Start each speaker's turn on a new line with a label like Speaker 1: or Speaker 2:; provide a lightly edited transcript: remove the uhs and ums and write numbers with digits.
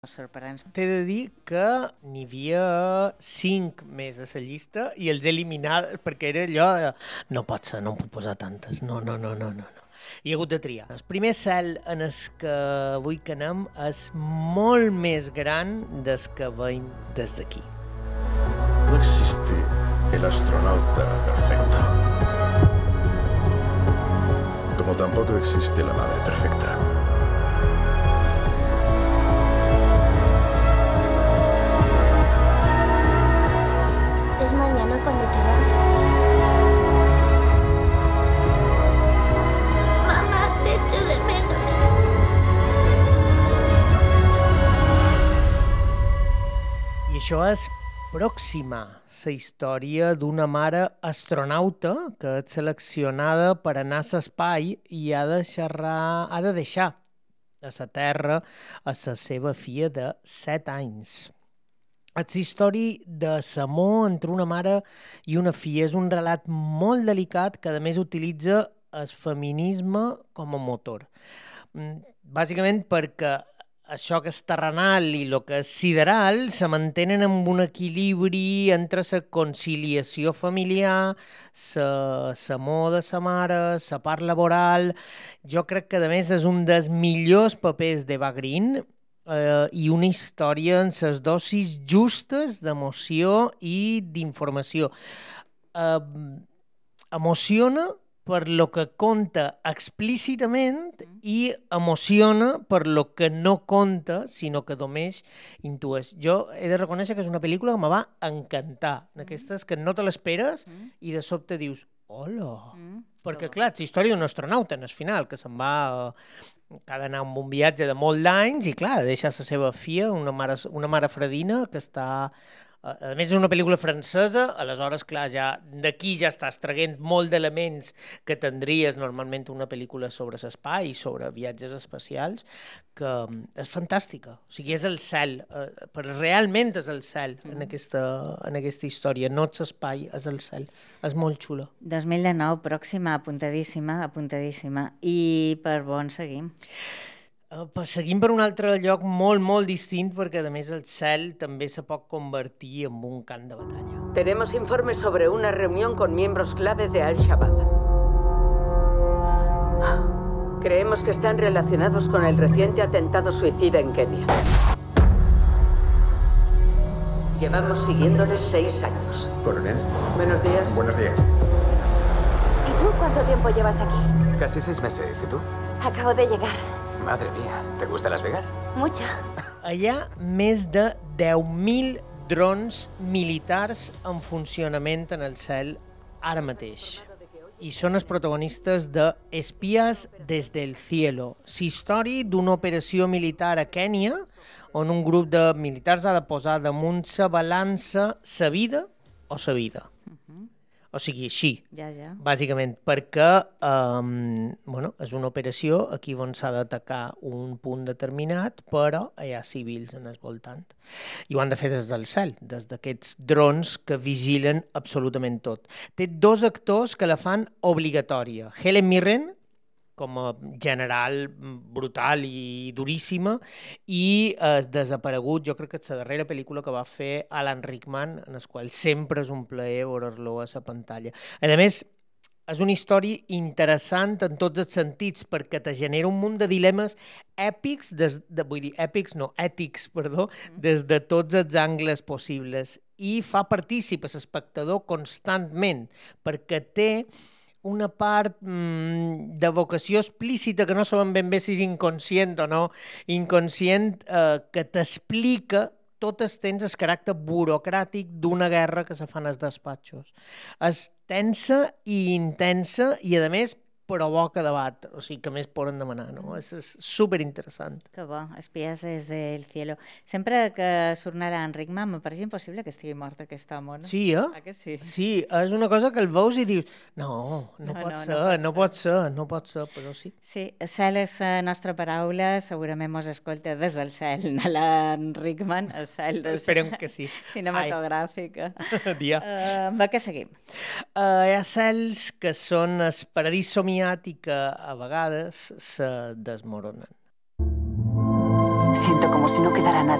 Speaker 1: Sorprens.
Speaker 2: T'he de dir que n'hi havia 5 més a la llista i els he eliminat perquè era allò de no pot ser, no em puc posar tantes, no. Hi ha hagut de triar. El primer cel en el que avui que anem és molt més gran des que veiem des d'aquí.
Speaker 3: No existe el astronauta perfecto. Como tampoco existe la madre perfecta.
Speaker 4: ¿Es mañana cuando te vas? Mamá, te echo de menos.
Speaker 2: I això és Pròxima, la història d'una mare astronauta que és seleccionada per anar a l'espai i ha de deixar a la Terra a la seva filla de 7 anys. És la història de l'amor entre una mare i una filla. És un relat molt delicat que, a més, utilitza el feminisme com a motor. Bàsicament perquè això que és terrenal i el que és sideral se mantenen amb un equilibri entre la conciliació familiar, l'amor de la mare, la part laboral. Jo crec que, a més, és un dels millors papers d'Eva Green i una història en les dosis justes d'emoció i d'informació. Emociona per lo que conta explícitament i emociona per lo que no conta, sinó que només intueix. Jo he de reconèixer que és una pel·lícula que me va encantar, d'aquestes que no te l'esperes i de sobte dius, hola! Perquè, clar, és la història d'un astronauta en el final, que se'n va que ha d'anar amb un viatge de molt d'anys i, clar, deixa la seva filla, una mare fredina que està... A més, és una pel·lícula francesa, aleshores, clar, d'aquí ja estàs traient molt d'elements que tindries normalment una pel·lícula sobre l'espai, sobre viatges espacials, que és fantàstica. O sigui, és el cel, però realment és el cel en aquesta història, no és l'espai, és el cel. És molt xula.
Speaker 1: 2019, Pròxima, apuntadíssima. I per on seguim?
Speaker 2: Seguim per un altre lloc molt, molt distint, perquè, a més, el cel també se pot convertir en un camp de batalla.
Speaker 5: Tenemos informes sobre una reunión con miembros clave de Al-Shabaab. Creemos que están relacionados con el reciente atentado suicida en Kenia. Llevamos siguiéndoles 6 años.
Speaker 6: Coronel.
Speaker 5: Buenos días.
Speaker 6: Buenos días.
Speaker 4: ¿Y tú cuánto tiempo llevas aquí?
Speaker 6: Casi 6 meses. ¿Y tú?
Speaker 4: Acabo de llegar.
Speaker 6: Madre mía. ¿Te gusta Las Vegas?
Speaker 4: Mucha.
Speaker 2: Hi ha més de 10.000 drons militars en funcionament en el cel ara mateix. I són els protagonistes de Espías desde el cielo, la història d'una operació militar a Kènia on un grup de militars ha de posar damunt la balança sa vida o sa vida. O sigui, així, bàsicament, perquè és una operació aquí on s'ha d'atacar un punt determinat, però hi ha civils en el voltant. I ho han de fer des del cel, des d'aquests drons que vigilen absolutament tot. Té 2 actors que la fan obligatòria. Helen Mirren, com a general brutal i duríssima, i és desaparegut, jo crec que és la darrera pel·lícula que va fer Alan Rickman, en el qual sempre és un plaer veure-lo a la pantalla. A més, és una història interessant en tots els sentits, perquè te genera un munt de dilemes èpics, ètics, des de tots els angles possibles, i fa partícip a l'espectador constantment, perquè té una part de vocació explícita que no sabem ben bé si és inconscient o no, que t'explica tot el temps el caràcter burocràtic d'una guerra que se fan als despatxos. És tensa i intensa i, a més, provoca debat, o sigui, que més poden demanar, no? És superinteressant.
Speaker 1: Que bo, Espías desde el cielo. Sempre que surt Alan Rickman me pareix impossible que estigui mort aquest home, no?
Speaker 2: Sí,
Speaker 1: Ah, que sí?
Speaker 2: Sí, és una cosa que el veus i dius no pot ser, però sí.
Speaker 1: Sí, cel és la nostra paraula, segurament mos escolta des del cel, Alan Rickman, el cel
Speaker 2: Esperem que sí.
Speaker 1: cinematogràfica.
Speaker 2: Dia.
Speaker 1: Amb què seguim?
Speaker 2: Hi ha cels que són el paradís somiat i que a vegades se desmoronen.
Speaker 7: Siento como si no quedara nada